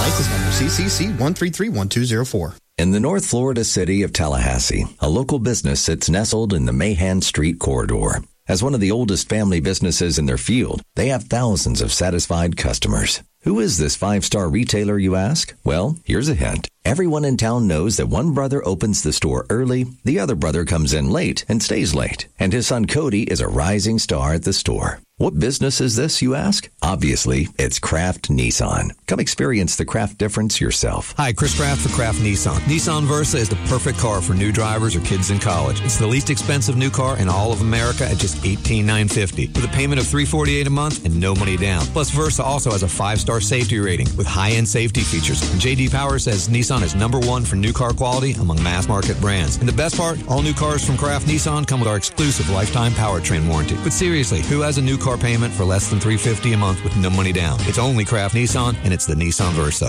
License number CCC 1331204. In the North Florida city of Tallahassee, a local business sits nestled in the Mahan Street corridor. As one of the oldest family businesses in their field, they have thousands of satisfied customers. Who is this five-star retailer, you ask? Well, here's a hint. Everyone in town knows that one brother opens the store early, the other brother comes in late and stays late, and his son Cody is a rising star at the store. What business is this, you ask? Obviously, it's Kraft Nissan. Come experience the Kraft difference yourself. Hi, Chris Kraft for Kraft Nissan. Nissan Versa is the perfect car for new drivers or kids in college. It's the least expensive new car in all of America at just $18,950 with a payment of $348 a month and no money down. Plus, Versa also has a 5-star safety rating with high-end safety features. And J.D. Power says Nissan is #1 for new car quality among mass-market brands. And the best part, all new cars from Kraft Nissan come with our exclusive lifetime powertrain warranty. But seriously, who has a new car payment for less than $350 a month with no money down? It's only Kraft Nissan, and it's the Nissan Versa.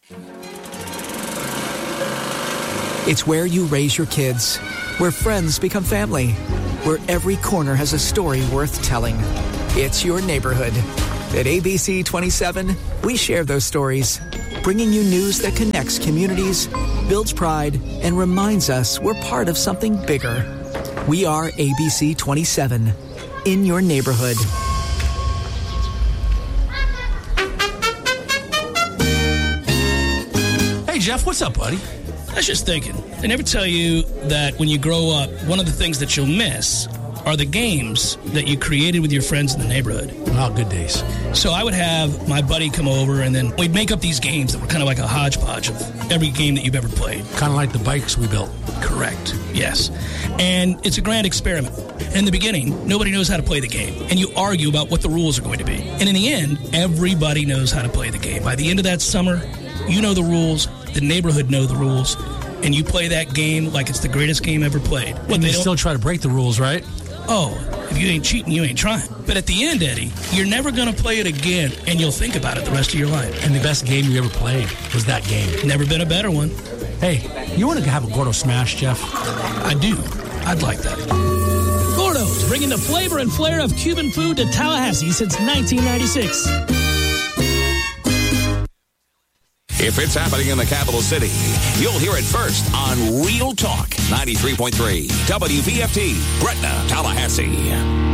It's where you raise your kids, where friends become family, where every corner has a story worth telling. It's your neighborhood. At ABC 27, we share those stories, bringing you news that connects communities, builds pride, and reminds us we're part of something bigger. We are ABC 27, in your neighborhood. Hey, Jeff, what's up, buddy? I was just thinking, they never tell you that when you grow up, one of the things that you'll miss are the games that you created with your friends in the neighborhood. Oh, good days. So I would have my buddy come over, and then we'd make up these games that were kind of like a hodgepodge of every game that you've ever played. Kind of like the bikes we built. Correct, yes. And it's a grand experiment. In the beginning, nobody knows how to play the game, and you argue about what the rules are going to be. And in the end, everybody knows how to play the game. By the end of that summer, you know the rules, the neighborhood know the rules, and you play that game like it's the greatest game ever played. And they still try to break the rules, right? Oh, if you ain't cheating, you ain't trying. But at the end, Eddie, you're never going to play it again, and you'll think about it the rest of your life. And the best game you ever played was that game. Never been a better one. Hey, you want to have a Gordo Smash, Jeff? I do. I'd like that. Gordo's, bringing the flavor and flair of Cuban food to Tallahassee since 1996. If it's happening in the capital city, you'll hear it first on Real Talk 93.3 WVFT, Gretna, Tallahassee.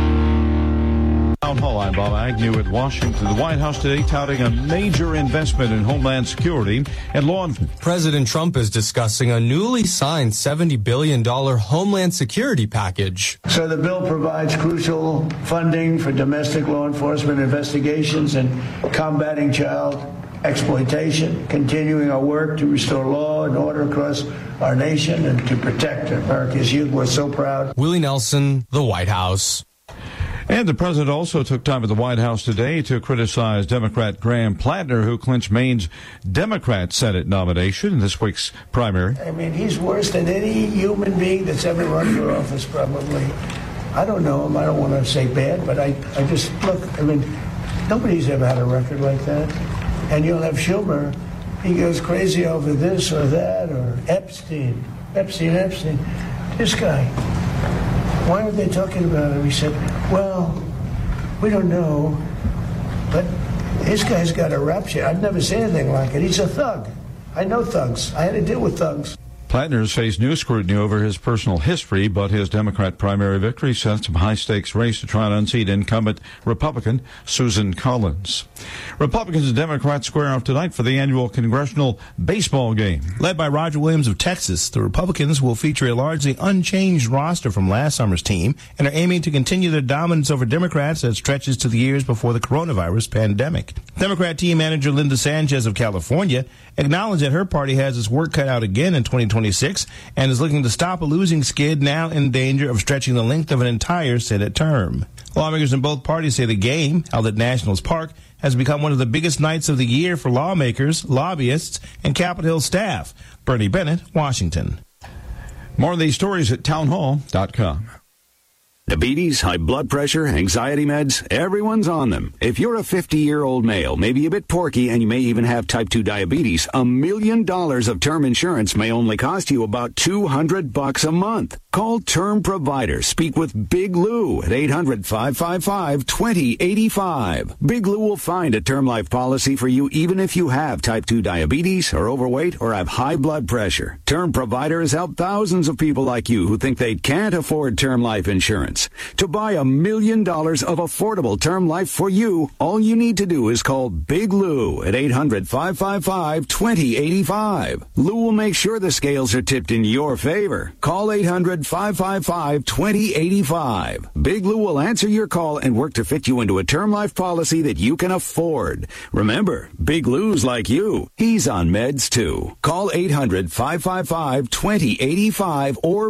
Town Hall, I'm Bob Agnew at Washington. The White House today touting a major investment in Homeland Security and law enforcement. President Trump is discussing a newly signed $70 billion Homeland Security package. So the bill provides crucial funding for domestic law enforcement investigations and combating child exploitation, continuing our work to restore law and order across our nation and to protect America's youth. We're so proud. Willie Nelson, the White House. And the president also took time at the White House today to criticize Democrat Graham Plattner, who clinched Maine's Democrat Senate nomination in this week's primary. I mean, he's worse than any human being that's ever run for office, probably. I don't know him. I don't want to say bad, but I just, look, I mean, nobody's ever had a record like that. And you'll have Schumer, he goes crazy over this or that, or Epstein. This guy, why are they talking about him? He said, well, we don't know, but this guy's got a rap sheet. I've never seen anything like it. He's a thug. I know thugs. I had to deal with thugs. Plattner has faced new scrutiny over his personal history, but his Democrat primary victory sets him a high-stakes race to try and unseat incumbent Republican Susan Collins. Republicans and Democrats square off tonight for the annual congressional baseball game. Led by Roger Williams of Texas, the Republicans will feature a largely unchanged roster from last summer's team and are aiming to continue their dominance over Democrats that stretches to the years before the coronavirus pandemic. Democrat team manager Linda Sanchez of California acknowledged that her party has its work cut out again in 2026 and is looking to stop a losing skid now in danger of stretching the length of an entire Senate term. Lawmakers in both parties say the game, held at Nationals Park, has become one of the biggest nights of the year for lawmakers, lobbyists, and Capitol Hill staff. Bernie Bennett, Washington. More of these stories at townhall.com. Diabetes, high blood pressure, anxiety meds, everyone's on them. If you're a 50-year-old male, maybe a bit porky, and you may even have type 2 diabetes, $1 million of term insurance may only cost you about $200 a month. Call Term Provider. Speak with Big Lou at 800-555-2085. Big Lou will find a term life policy for you even if you have type 2 diabetes, are overweight, or have high blood pressure. Term Provider has helped thousands of people like you who think they can't afford term life insurance. To buy $1 million of affordable term life for you, all you need to do is call Big Lou at 800-555-2085. Lou will make sure the scales are tipped in your favor. Call 800-555-2085. Big Lou will answer your call and work to fit you into a term life policy that you can afford. Remember, Big Lou's like you. He's on meds too. Call 800-555-2085 or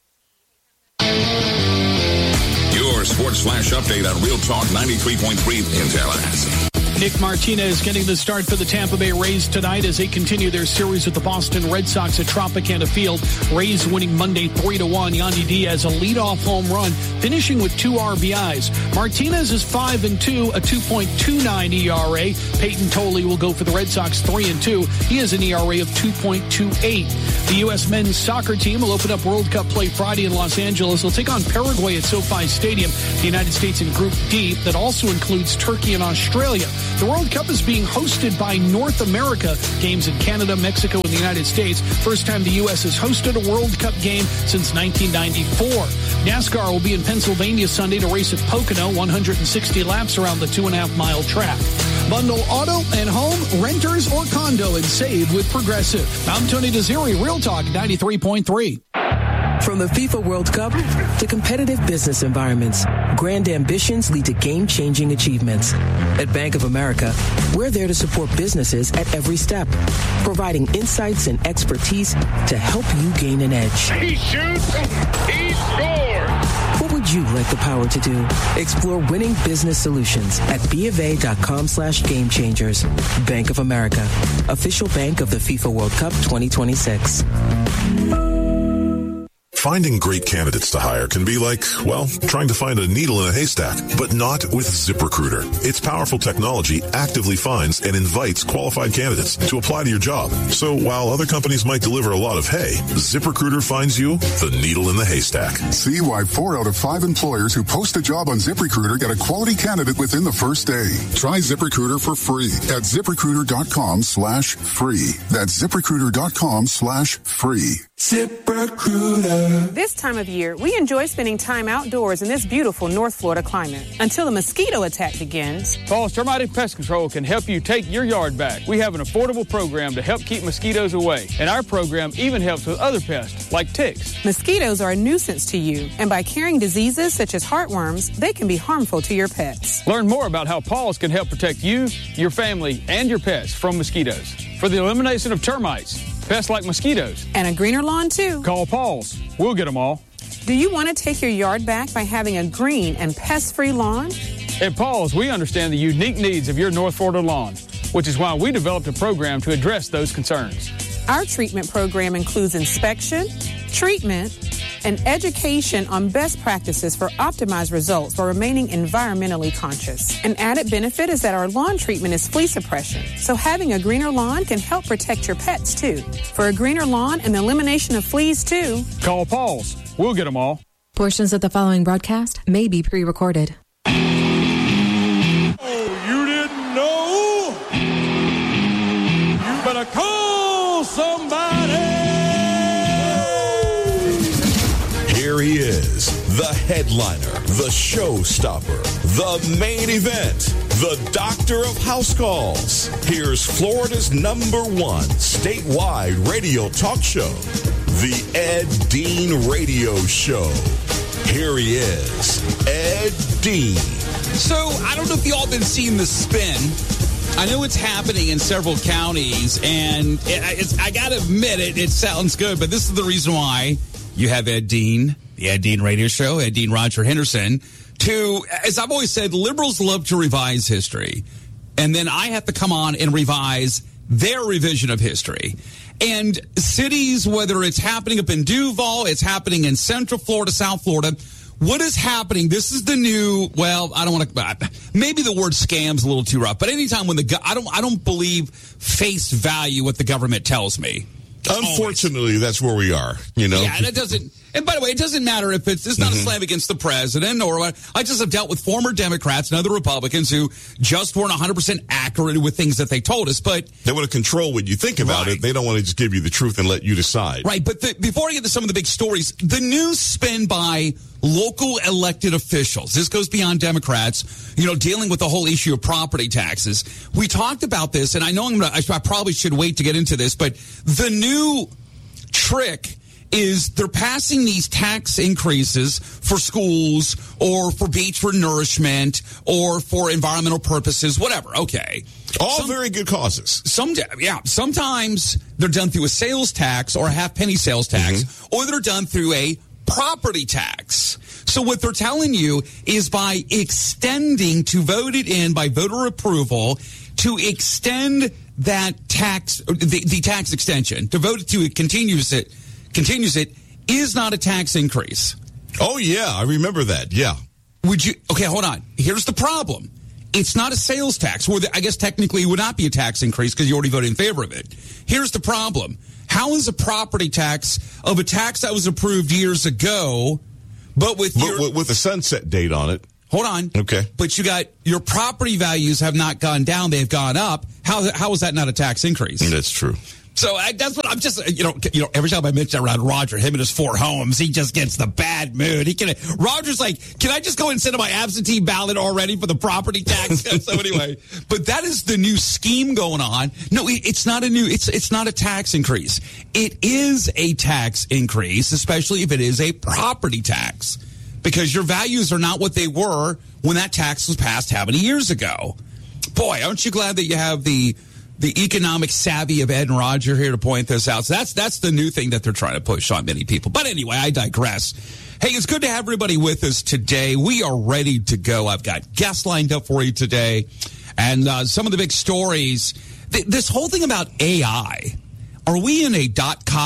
Your Sports Flash update on Real Talk 93.3 in Tallahassee. Nick Martinez getting the start for the Tampa Bay Rays tonight as they continue their series with the Boston Red Sox at Tropicana Field. Rays winning Monday 3-1. Yandy Diaz a leadoff home run, finishing with 2 RBIs. Martinez is 5-2, a 2.29 ERA. Peyton Tolley will go for the Red Sox 3-2. He has an ERA of 2.28. The U.S. men's soccer team will open up World Cup play Friday in Los Angeles. They'll take on Paraguay at SoFi Stadium. The United States in Group D that also includes Turkey and Australia. The World Cup is being hosted by North America. Games in Canada, Mexico, and the United States. First time the U.S. has hosted a World Cup game since 1994. NASCAR will be in Pennsylvania Sunday to race at Pocono, 160 laps around the 2.5-mile track. Bundle auto and home, renters, or condo and save with Progressive. I'm Tony Desiri, Real Talk 93.3. From the FIFA World Cup to competitive business environments, grand ambitions lead to game-changing achievements. At Bank of America, we're there to support businesses at every step, providing insights and expertise to help you gain an edge. He shoots, he scores! What would you like the power to do? Explore winning business solutions at BofA.com/gamechangers. Bank of America, official bank of the FIFA World Cup 2026. Finding great candidates to hire can be like, well, trying to find a needle in a haystack, but not with ZipRecruiter. Its powerful technology actively finds and invites qualified candidates to apply to your job. So while other companies might deliver a lot of hay, ZipRecruiter finds you the needle in the haystack. See why 4 out of 5 employers who post a job on ZipRecruiter get a quality candidate within the first day. Try ZipRecruiter for free at ZipRecruiter.com/free. That's ZipRecruiter.com/free. ZipRecruiter. This time of year, we enjoy spending time outdoors in this beautiful North Florida climate until the mosquito attack begins. Paul's Termite and Pest Control can help you take your yard back. We have an affordable program to help keep mosquitoes away, and our program even helps with other pests like ticks. Mosquitoes are a nuisance to you, and by carrying diseases such as heartworms, they can be harmful to your pets. Learn more about how Paul's can help protect you, your family, and your pets from mosquitoes. For the elimination of termites, pests like mosquitoes, and a greener lawn, too. Call Paul's. We'll get them all. Do you want to take your yard back by having a green and pest-free lawn? At Paul's, we understand the unique needs of your North Florida lawn, which is why we developed a program to address those concerns. Our treatment program includes inspection, treatment, and education on best practices for optimized results while remaining environmentally conscious. An added benefit is that our lawn treatment is flea suppression, so having a greener lawn can help protect your pets, too. For a greener lawn and the elimination of fleas, too, call Paul's. We'll get them all. Portions of the following broadcast may be pre-recorded. Oh, you didn't know? You better call somebody. Here he is, the headliner, the showstopper, the main event, the doctor of house calls. Here's Florida's #1 statewide radio talk show, the Ed Dean Radio Show. Here he is, Ed Dean. So, I don't know if you all been seeing the spin. I know it's happening in several counties, and I got to admit it sounds good, but this is the reason why you have Ed Dean, the Ed Dean Radio Show, Ed Dean Roger Henderson, to, as I've always said, liberals love to revise history, and then I have to come on and revise their revision of history. And cities, whether it's happening up in Duval, it's happening in Central Florida, South Florida, what is happening? This is the new, well, I don't want to, maybe the word scam's a little too rough, but anytime when I don't believe face value what the government tells me. Unfortunately, that's where we are, you know. Yeah, and it doesn't. And by the way, it doesn't matter if it's not a slam against the president or what. I just have dealt with former Democrats and other Republicans who just weren't 100% accurate with things that they told us. But they want to control what you think about it. They don't want to just give you the truth and let you decide. Right. But before I get to some of the big stories, the new spin by local elected officials. This goes beyond Democrats, you know, dealing with the whole issue of property taxes. We talked about this, and I know I probably should wait to get into this, but the new trick is they're passing these tax increases for schools or for beach for nourishment or for environmental purposes, whatever. Okay. All very good causes. Sometimes they're done through a sales tax or a half-penny sales tax, or they're done through a property tax. So what they're telling you is by extending to vote it in by voter approval to extend that tax, the tax extension, to vote it to it continues it is not a tax increase. Oh, yeah. I remember that. Yeah. Okay, hold on. Here's the problem. It's not a sales tax, or I guess technically it would not be a tax increase because you already voted in favor of it. Here's the problem. How is a property tax of a tax that was approved years ago, but with a sunset date on it? Hold on. Okay. But you got your property values have not gone down; they've gone up. How is that not a tax increase? That's true. So that's what I'm just, you know, every time I mention around Roger, him and his 4 homes, he just gets the bad mood. Roger's like, can I just go and send him my absentee ballot already for the property tax? So anyway, but that is the new scheme going on. No, it's not it's not a tax increase. It is a tax increase, especially if it is a property tax, because your values are not what they were when that tax was passed how many years ago? Boy, aren't you glad that you have the economic savvy of Ed and Roger here to point this out. So that's the new thing that they're trying to push on many people. But anyway, I digress. Hey, it's good to have everybody with us today. We are ready to go. I've got guests lined up for you today. And some of the big stories. This whole thing about AI. Are we in a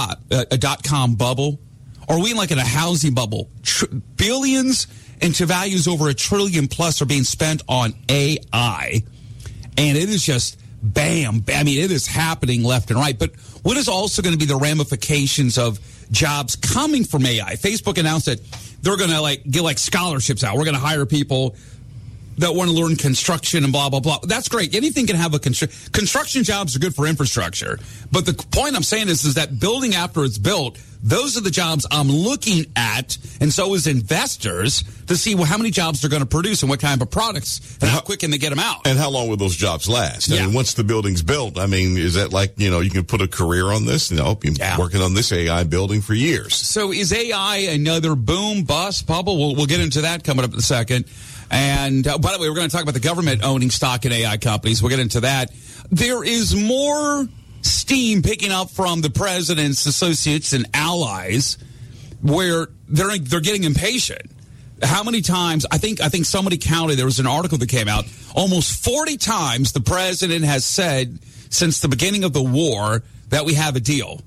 dot-com bubble? Are we like in a housing bubble? Billions into values over $1 trillion plus are being spent on AI. And it is just... bam. I mean, it is happening left and right. But what is also going to be the ramifications of jobs coming from AI? Facebook announced that they're going to get scholarships out. We're going to hire people that want to learn construction and blah, blah, blah. That's great. Anything can have a construction jobs are good for infrastructure. But the point I'm saying is that building after it's built, those are the jobs I'm looking at, and so as investors, to see how many jobs they're going to produce and what kind of products and how quick can they get them out. And how long will those jobs last? I mean, once the building's built, I mean, is that like, you know, you can put a career on this? You've been working on this AI building for years. So is AI another boom, bust, bubble? We'll get into that coming up in a second. And by the way, we're going to talk about the government owning stock in AI companies. We'll get into that. There is more steam picking up from the president's associates and allies where they're getting impatient. How many times, I think somebody counted, there was an article that came out, almost 40 times the president has said since the beginning of the war that we have a deal.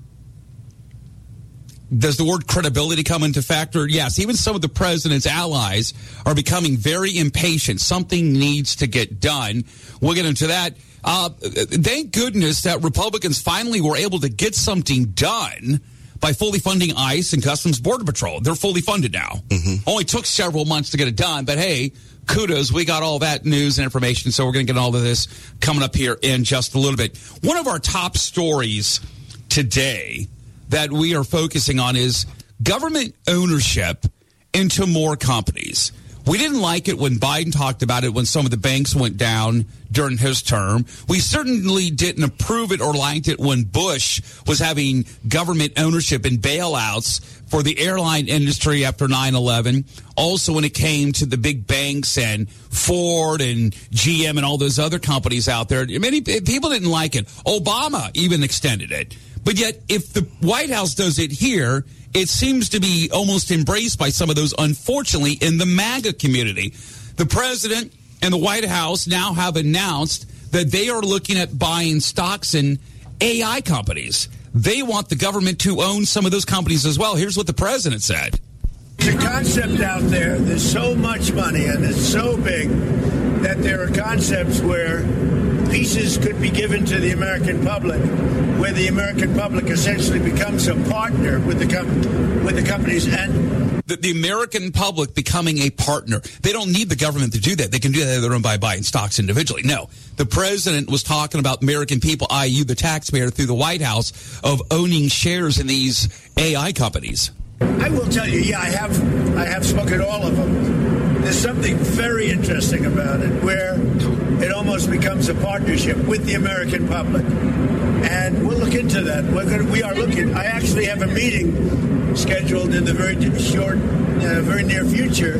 Does the word credibility come into factor? Yes. Even some of the president's allies are becoming very impatient. Something needs to get done. We'll get into that. Thank goodness that Republicans finally were able to get something done by fully funding ICE and Customs Border Patrol. They're fully funded now. Only took several months to get it done, but hey, kudos. We got all that news and information, so we're going to get all of this coming up here in just a little bit. One of our top stories today that we are focusing on is government ownership into more companies. We didn't like it when Biden talked about it when some of the banks went down during his term. We certainly didn't approve it or liked it when Bush was having government ownership and bailouts for the airline industry after 9/11. Also when it came to the big banks and Ford and GM and all those other companies out there. Many people didn't like it. Obama even extended it. But yet, if the White House does it here, it seems to be almost embraced by some of those, unfortunately, in the MAGA community. The president and the White House now have announced that they are looking at buying stocks in AI companies. They want the government to own some of those companies as well. Here's what the president said. The concept out there's so much money and it's so big that there are concepts where pieces could be given to the American public, where the American public essentially becomes a partner with the companies. And the American public becoming a partner. They don't need the government to do that. They can do that on their own by buying stocks individually. No, the president was talking about American people, i.e. the taxpayer, through the White House, of owning shares in these AI companies. I will tell you, I have spoken to all of them. There's something very interesting about it, where it almost becomes a partnership with the American public. And we'll look into that. We are looking. I actually have a meeting scheduled in the very near future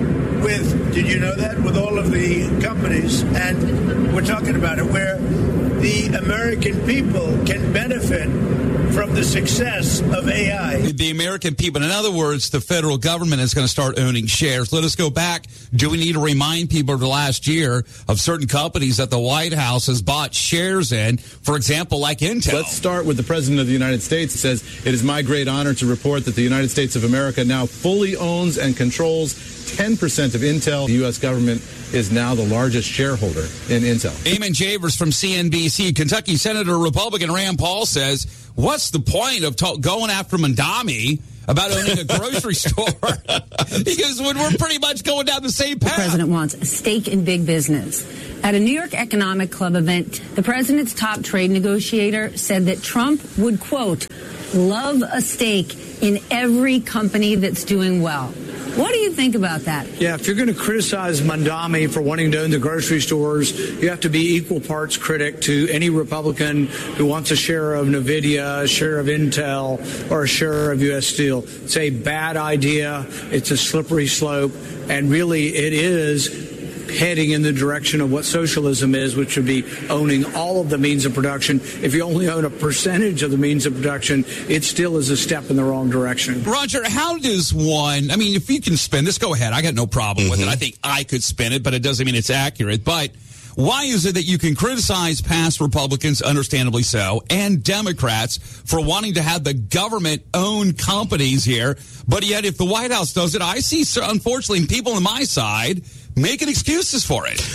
with, did you know that, with all of the companies. And we're talking about it, where the American people can benefit from the success of AI. The American people. In other words, the federal government is going to start owning shares. Let us go back. Do we need to remind people of the last year of certain companies that the White House has bought shares in, for example, like Intel? Let's start with the President of the United States. It says, "It is my great honor to report that the United States of America now fully owns and controls 10% of Intel. The U.S. government is now the largest shareholder in Intel." Eamon Javers from CNBC. Kentucky Senator Republican Rand Paul says, what's the point of going after Mondami about owning a grocery store? Because we're pretty much going down the same path. The president wants a stake in big business. At a New York Economic Club event, the president's top trade negotiator said that Trump would, quote, love a stake in every company that's doing well. What do you think about that? Yeah, if you're going to criticize Mondami for wanting to own the grocery stores, you have to be equal parts critic to any Republican who wants a share of NVIDIA, a share of Intel, or a share of U.S. Steel. It's a bad idea. It's a slippery slope. And really, it is heading in the direction of what socialism is, which would be owning all of the means of production. If you only own a percentage of the means of production, it still is a step in the wrong direction. Roger, how does one, I mean, if you can spin this, go ahead. I got no problem with it. I think I could spin it, but it doesn't mean it's accurate. But why is it that you can criticize past Republicans, understandably so, and Democrats for wanting to have the government own companies here, but yet if the White House does it, I see, unfortunately, people on my side making excuses for it.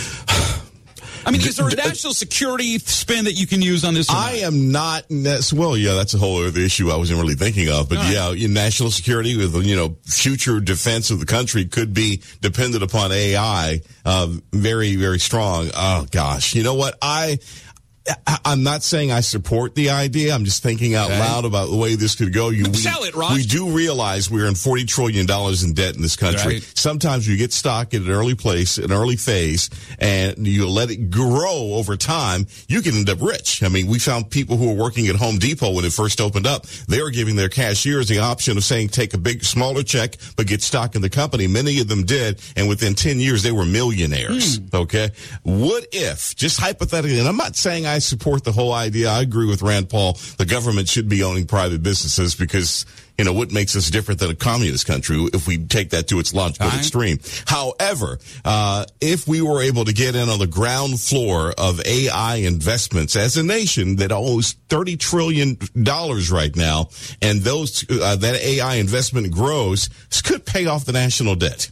I mean, is there a national security spin that you can use on this? I am not. Well, yeah, that's a whole other issue I wasn't really thinking of. But national security with, future defense of the country could be dependent upon AI, very, very strong. Oh, gosh. You know what? I'm not saying I support the idea. I'm just thinking out loud about the way this could go. Sell it, Raj. We do realize we're in $40 trillion in debt in this country. Right. Sometimes you get stock at an early phase, and you let it grow over time, you can end up rich. I mean, we found people who were working at Home Depot when it first opened up. They were giving their cashiers the option of saying, take a smaller check, but get stock in the company. Many of them did, and within 10 years, they were millionaires. Okay? What if, just hypothetically, and I'm not saying I support the whole idea. I agree with Rand Paul. The government should be owning private businesses because, what makes us different than a communist country if we take that to its logical extreme. However, if we were able to get in on the ground floor of AI investments as a nation that owes $30 trillion right now, and that AI investment grows, this could pay off the national debt.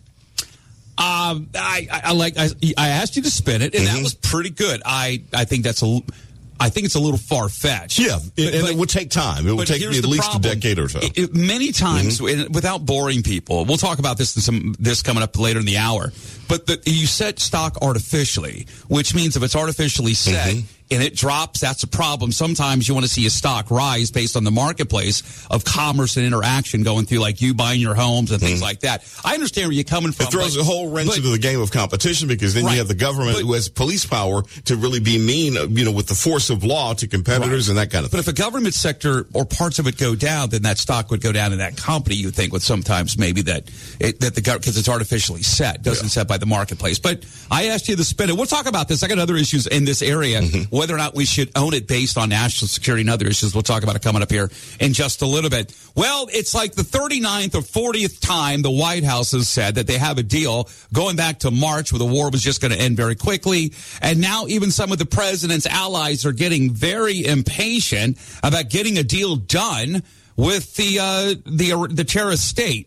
I asked you to spin it, and that was pretty good. I think it's a little far-fetched. Yeah, but it would take time. It would take at least a decade or so. Many times, without boring people, we'll talk about this coming up later in the hour, but you set stock artificially, which means if it's artificially set, and it drops, that's a problem. Sometimes you want to see a stock rise based on the marketplace of commerce and interaction going through, like you buying your homes and things like that. I understand where you're coming from. It throws a whole wrench into the game of competition because then you have the government who has police power to really be mean, with the force of law to competitors and that kind of thing. But if a government sector or parts of it go down, then that stock would go down in that company, you think, with sometimes maybe because it's artificially set, doesn't set by the marketplace. But I asked you to spin it. We'll talk about this. I got other issues in this area. Whether or not we should own it based on national security and other issues. We'll talk about it coming up here in just a little bit. Well, it's like the 39th or 40th time the White House has said that they have a deal going back to March where the war was just going to end very quickly. And now even some of the president's allies are getting very impatient about getting a deal done with the terrorist state.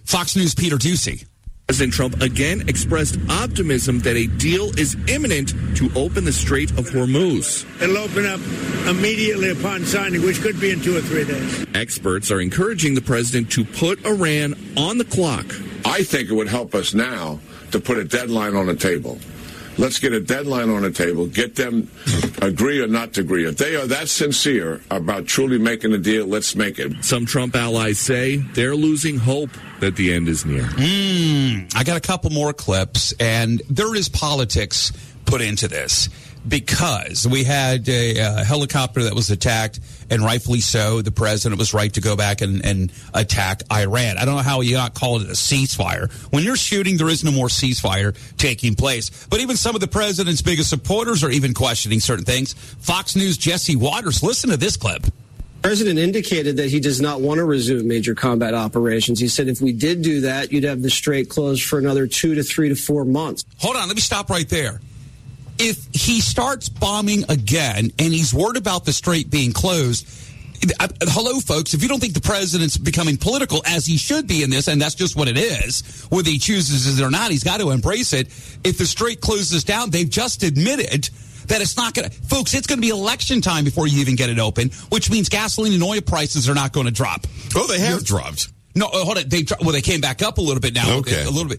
Fox News' Peter Doocy. President Trump again expressed optimism that a deal is imminent to open the Strait of Hormuz. It'll open up immediately upon signing, which could be in 2 or 3 days. Experts are encouraging the president to put Iran on the clock. I think it would help us now to put a deadline on the table. Let's get a deadline on the table, get them agree or not to agree. If they are that sincere about truly making a deal, let's make it. Some Trump allies say they're losing hope that the end is near. I got a couple more clips, and there is politics put into this. Because we had a helicopter that was attacked, and rightfully so. The president was right to go back and attack Iran. I don't know how you not call it a ceasefire. When you're shooting, there is no more ceasefire taking place. But even some of the president's biggest supporters are even questioning certain things. Fox News' Jesse Waters, listen to this clip. The president indicated that he does not want to resume major combat operations. He said if we did do that, you'd have the Strait closed for another 2 to 3 to 4 months. Hold on, let me stop right there. If he starts bombing again and he's worried about the Strait being closed, hello, folks, if you don't think the president's becoming political, as he should be in this, and that's just what it is, whether he chooses it or not, he's got to embrace it. If the Strait closes down, they've just admitted that it's not going to, folks, it's going to be election time before you even get it open, which means gasoline and oil prices are not going to drop. Oh, they have dropped. No, hold on. They came back up a little bit now. Okay. A little bit.